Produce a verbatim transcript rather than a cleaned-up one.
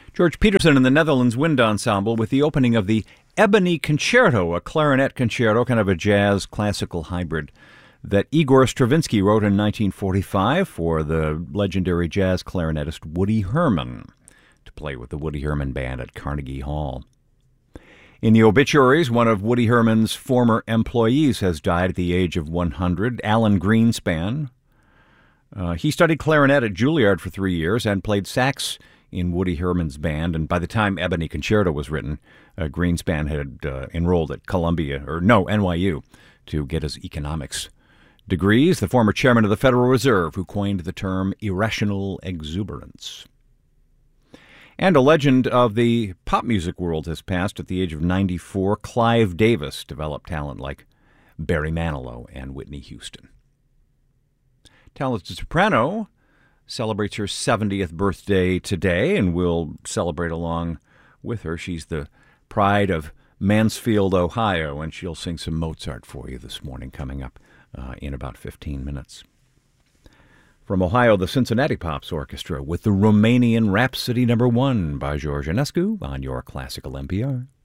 George Peterson and the Netherlands Wind Ensemble with the opening of the Ebony Concerto, a clarinet concerto, kind of a jazz classical hybrid that Igor Stravinsky wrote in nineteen forty-five for the legendary jazz clarinetist Woody Herman to play with the Woody Herman Band at Carnegie Hall. In the obituaries, one of Woody Herman's former employees has died at the age of one hundred, Alan Greenspan. Uh, he studied clarinet at Juilliard for three years and played sax in Woody Herman's band, and by the time Ebony Concerto was written, uh, Greenspan had uh, enrolled at Columbia, or no, N Y U, to get his economics degrees, the former chairman of the Federal Reserve who coined the term irrational exuberance. And a legend of the pop music world has passed at the age of ninety-four. Clive Davis developed talent like Barry Manilow and Whitney Houston. Talented soprano celebrates her seventieth birthday today, and we'll celebrate along with her. She's the pride of Mansfield, Ohio, and she'll sing some Mozart for you this morning coming up uh, in about fifteen minutes. From Ohio, the Cincinnati Pops Orchestra with the Romanian Rhapsody Number One by George Enescu on your Classical N P R.